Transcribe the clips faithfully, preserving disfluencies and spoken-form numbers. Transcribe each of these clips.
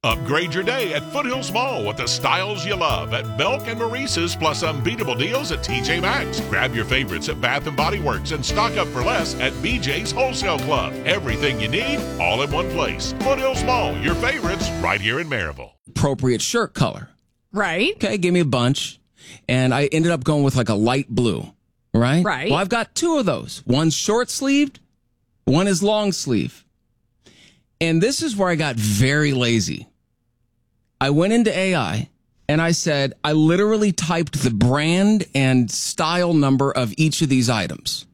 Upgrade your day at Foothills Mall with the styles you love at Belk and Maurice's, plus unbeatable deals at T J Maxx. Grab your favorites at Bath and Body Works and stock up for less at B J's Wholesale Club. Everything you need, all in one place. Foothills Mall, your favorites, right here in Maryville. Appropriate shirt color. Right. Okay, give me a bunch. And I ended up going with like a light blue. Right? Right. Well, I've got two of those. One's short sleeved, one is long sleeve. And this is where I got very lazy. I went into A I and I said, I literally typed the brand and style number of each of these items.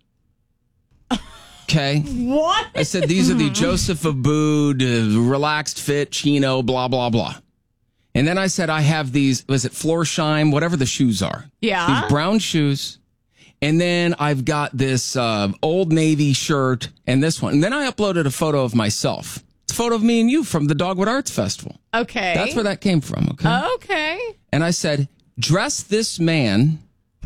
Okay. What? I said, these are the Joseph Abood, uh, relaxed fit, chino, blah, blah, blah. And then I said, I have these, was it Florsheim, whatever the shoes are. Yeah. These brown shoes. And then I've got this uh, Old Navy shirt and this one. And then I uploaded a photo of myself. It's a photo of me and you from the Dogwood Arts Festival. Okay. That's where that came from, okay? Okay. And I said, dress this man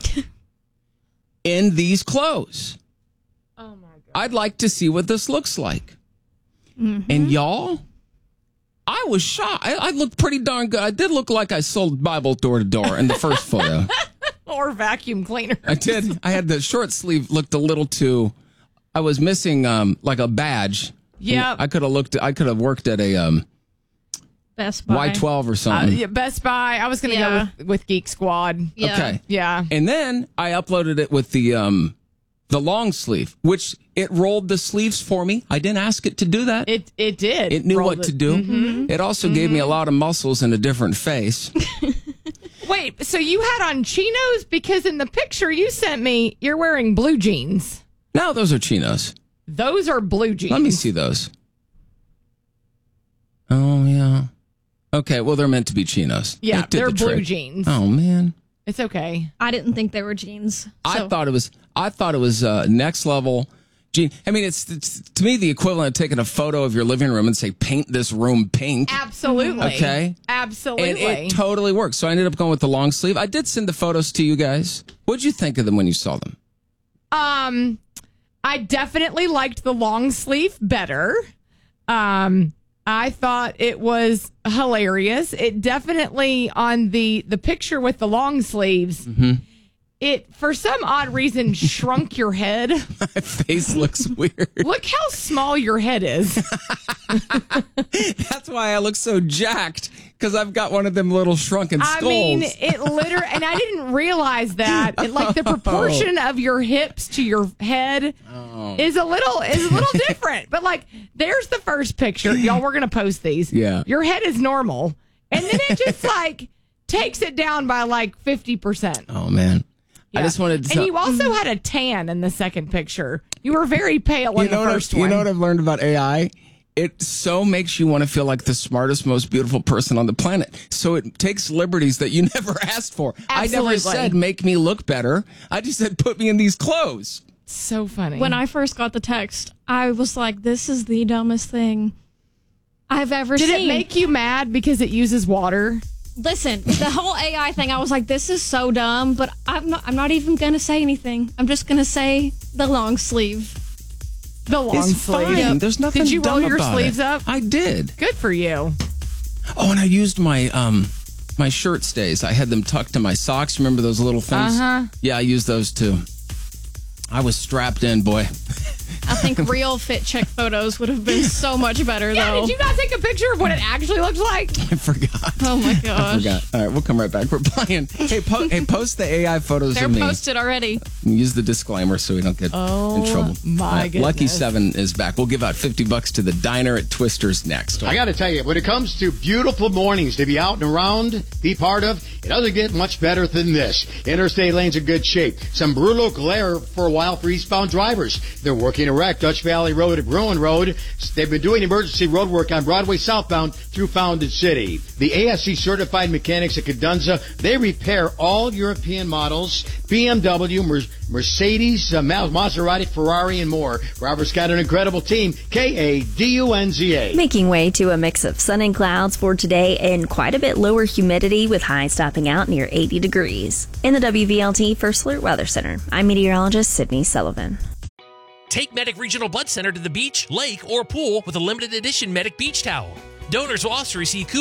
in these clothes. Oh, my God. I'd like to see what this looks like. Mm-hmm. And y'all, I was shocked. I, I looked pretty darn good. I did look like I sold Bible door to door in the first photo. Or vacuum cleaner. I did. I had the short sleeve looked a little too, I was missing um, like a badge. Yeah. I could have looked, I could have worked at a um, Best Buy. Y twelve or Uh, something. yeah, Best Buy. I was going to Yeah. go with, with Geek Squad. Yeah. Okay. Yeah. And then I uploaded it with the um, the long sleeve, which it rolled the sleeves for me. I didn't ask it to do that. It it did. It knew Rolled what to do. Mm-hmm. It also mm-hmm. gave me a lot of muscles and a different face. Wait, so you had on chinos? Because in the picture you sent me, you're wearing blue jeans. No, those are chinos. Those are blue jeans. Let me see those. Oh, yeah. Okay, well, they're meant to be chinos. Yeah, That did they're the blue trick. jeans. Oh, man. It's okay. I didn't think they were jeans. I so- thought it was, I thought it was uh, next level. Gene, I mean, it's, it's to me the equivalent of taking a photo of your living room and say, paint this room pink. Absolutely. Okay. Absolutely. And it totally worked. So I ended up going with the long sleeve. I did send the photos to you guys. What'd you think of them when you saw them? Um, I definitely liked the long sleeve better. Um, I thought it was hilarious. It definitely on the the picture with the long sleeves. Mm-hmm. It, for some odd reason, shrunk your head. My face looks weird. Look how small your head is. That's why I look so jacked, because I've got one of them little shrunken skulls. I mean, it literally, and I didn't realize that. It, like the proportion of your hips to your head oh. is a little is a little different. But like, there's the first picture, y'all. We're gonna post these. Yeah, your head is normal, and then it just like takes it down by like fifty percent. Oh man. Yeah. I just wanted to and tell- you also had a tan in the second picture. You were very pale in you know the first what, one. You know what I've learned about A I? It so makes you want to feel like the smartest, most beautiful person on the planet. So it takes liberties that you never asked for. Absolutely. I never said make me look better. I just said put me in these clothes. So funny. When I first got the text, I was like, this is the dumbest thing I've ever Did seen. it make you mad because it uses water? Listen, the whole A I thing, I was like, this is so dumb, but I'm not, I'm not even going to say anything. I'm just going to say the long sleeve. The long It's sleeve. fine. Yep. There's nothing Did you dumb roll your about sleeves it. up? I did. Good for you. Oh, and I used my um my shirt stays. I had them tucked to my socks. Remember those little things? Uh-huh. Yeah, I used those too. I was strapped in, boy. I think real fit check photos would have been so much better, Yeah, though. did you not take a picture of what it actually looks like? I forgot. Oh, my I gosh. forgot. All right, we'll come right back. We're playing. Hey, po- hey post the A I photos They're of me. posted already. Use the disclaimer so we don't get Oh, in trouble. my All right, Lucky goodness. Seven is back. We'll give out fifty bucks to the diner at Twister's next. I got to tell you, when it comes to beautiful mornings to be out and around, be part of, it doesn't get much better than this. Interstate lanes in good shape. Some Bruno glare for a while for eastbound drivers. They're working erect Dutch Valley Road at Bruin Road. They've been doing emergency road work on Broadway southbound through Founded City. The A S C certified mechanics at Cadunza, they repair all European models, B M W, Mer- Mercedes, uh, Maserati, Ferrari, and more. Robert's got an incredible team. K A D U N Z A. Making way to a mix of sun and clouds for today and quite a bit lower humidity with highs topping out near eighty degrees. In the W V L T First Alert Weather Center, I'm meteorologist Sydney Sullivan. Take Medic Regional Blood Center to the beach, lake, or pool with a limited edition Medic Beach Towel. Donors will also receive coupons